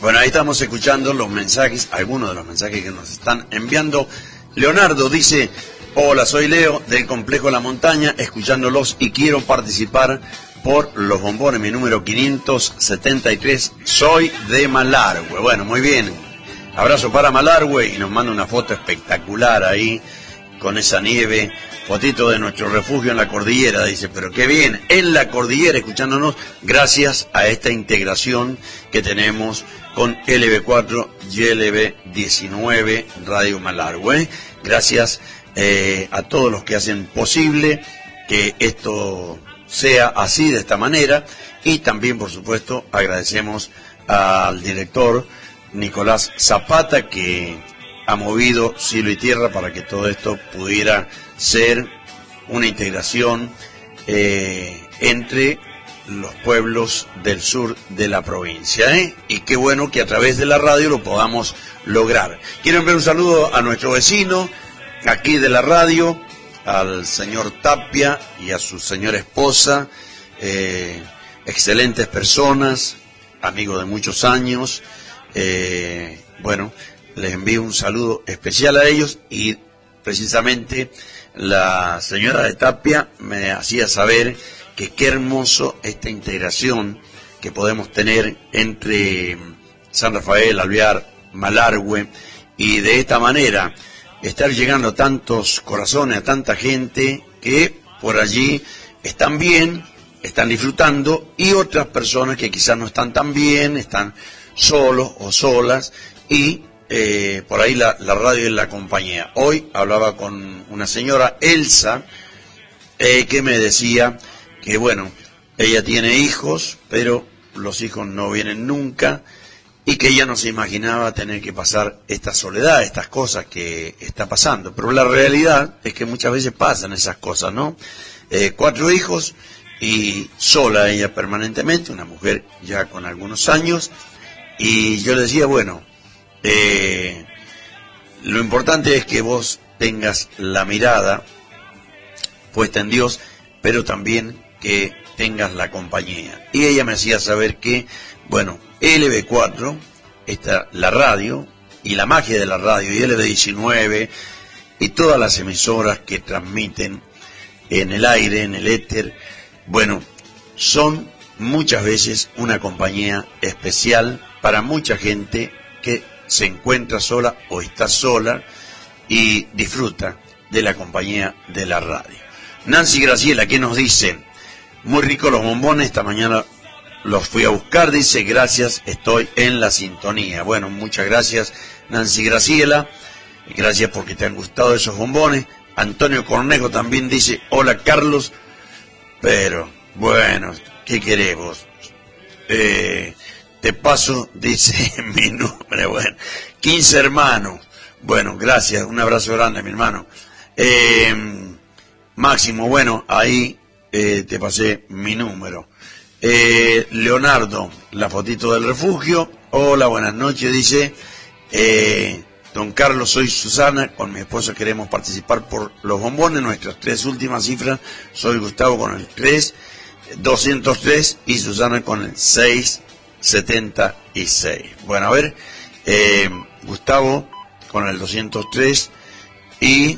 Bueno, ahí estamos escuchando los mensajes, algunos de los mensajes que nos están enviando. Leonardo dice: hola, soy Leo del Complejo La Montaña, escuchándolos y quiero participar por los bombones, mi número 573, soy de Malargüe. Bueno, muy bien, abrazo para Malargüe, y nos manda una foto espectacular ahí, con esa nieve, fotito de nuestro refugio en la cordillera, dice, pero qué bien, en la cordillera, escuchándonos, gracias a esta integración que tenemos con LB4 y LB19 Radio Malargüe. Gracias a todos los que hacen posible que esto sea así, de esta manera, y también, por supuesto, agradecemos al director Nicolás Zapata, que ha movido cielo y tierra para que todo esto pudiera ser una integración entre los pueblos del sur de la provincia, y qué bueno que a través de la radio lo podamos lograr. Quiero enviar un saludo a nuestro vecino aquí de la radio, al señor Tapia y a su señora esposa, excelentes personas, amigos de muchos años. Bueno, les envío un saludo especial a ellos, y precisamente la señora de Tapia me hacía saber que qué hermoso esta integración que podemos tener entre San Rafael, Alvear, Malargüe, y de esta manera estar llegando a tantos corazones, a tanta gente que por allí están bien, están disfrutando, y otras personas que quizás no están tan bien, están solos o solas, y por ahí la radio es la compañía. Hoy hablaba con una señora, Elsa, que me decía que, bueno, ella tiene hijos, pero los hijos no vienen nunca, y que ella no se imaginaba tener que pasar esta soledad, estas cosas que está pasando. Pero la realidad es que muchas veces pasan esas cosas, ¿no? 4 hijos y sola ella permanentemente, una mujer ya con algunos años, y yo le decía, bueno, lo importante es que vos tengas la mirada puesta en Dios, pero también que tengas la compañía. Y ella me hacía saber que, bueno, LB4, la radio, y la magia de la radio, y LB19, y todas las emisoras que transmiten en el aire, en el éter, bueno, son muchas veces una compañía especial para mucha gente que se encuentra sola o está sola y disfruta de la compañía de la radio. Nancy Graciela, ¿qué nos dice? Muy ricos los bombones, esta mañana los fui a buscar, dice, gracias, estoy en la sintonía. Bueno, muchas gracias, Nancy Graciela, gracias porque te han gustado esos bombones. Antonio Cornejo también dice, hola Carlos, pero bueno, ¿qué queremos? Te paso, dice mi número, bueno, 15 hermanos. Bueno, gracias, un abrazo grande, mi hermano. Máximo, bueno, ahí te pasé mi número. Leonardo, la fotito del refugio. Hola, buenas noches, dice. Don Carlos, soy Susana, con mi esposa queremos participar por los bombones. Nuestras 3 últimas cifras, soy Gustavo con el 203 y Susana con el 676. Bueno, a ver, Gustavo con el 203 y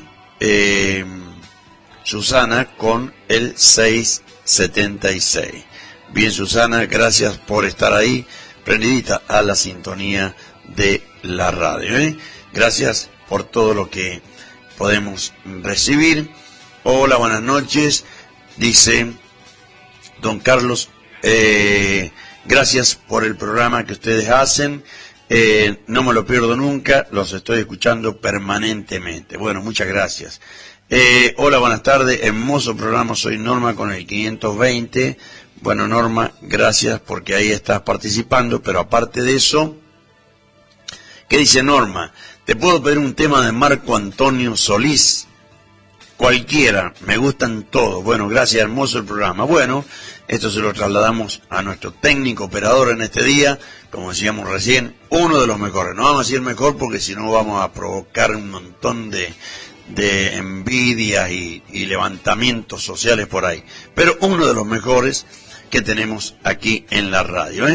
Susana con el 676. Bien, Susana, gracias por estar ahí, prendidita a la sintonía de la radio, Gracias por todo lo que podemos recibir. Hola, buenas noches, dice don Carlos, gracias por el programa que ustedes hacen, no me lo pierdo nunca, los estoy escuchando permanentemente. Bueno, muchas gracias. Hola, buenas tardes, hermoso programa, soy Norma con el 520. Bueno, Norma, gracias porque ahí estás participando, pero aparte de eso, ¿qué dice Norma? ¿Te puedo pedir un tema de Marco Antonio Solís? Cualquiera, me gustan todos. Bueno, gracias, hermoso el programa. Bueno, esto se lo trasladamos a nuestro técnico operador en este día, como decíamos recién, uno de los mejores. No vamos a decir mejor porque si no vamos a provocar un montón de envidias y levantamientos sociales por ahí. Pero uno de los mejores que tenemos aquí en la radio,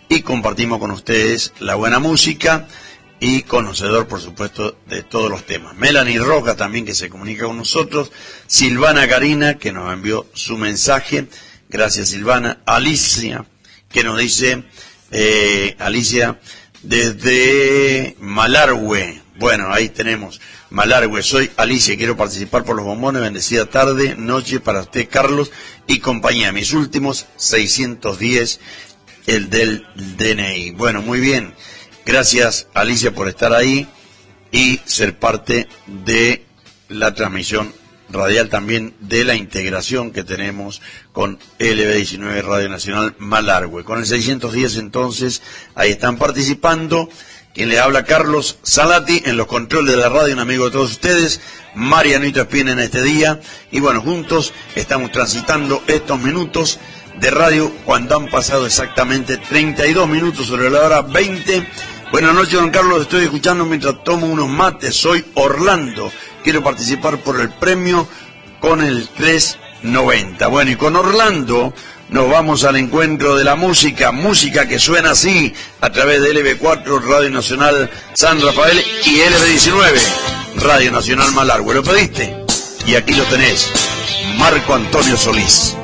y compartimos con ustedes la buena música y conocedor, por supuesto, de todos los temas. Melanie Roca también, que se comunica con nosotros. Silvana Karina, que nos envió su mensaje. Gracias, Silvana. Alicia, que nos dice, Alicia, desde Malargüe. Bueno, ahí tenemos Malargüe. Soy Alicia, quiero participar por los bombones. Bendecida tarde, noche para usted, Carlos, y compañía. Mis últimos 610, el del DNI. Bueno, muy bien. Gracias, Alicia, por estar ahí y ser parte de la transmisión radial, también de la integración que tenemos con LB19 Radio Nacional Malargüe. Con el 610, entonces, ahí están participando. Quien le habla, Carlos Salati, en los controles de la radio, un amigo de todos ustedes, Marianito Espina en este día. Y bueno, juntos estamos transitando estos minutos de radio cuando han pasado exactamente 32 minutos sobre la hora 20. Buenas noches, don Carlos, estoy escuchando mientras tomo unos mates. Soy Orlando, quiero participar por el premio con el 390. Bueno, y con Orlando nos vamos al encuentro de la música que suena así a través de LB4 Radio Nacional San Rafael y LB19 Radio Nacional Malargüe. ¿Lo pediste? Y aquí lo tenés, Marco Antonio Solís.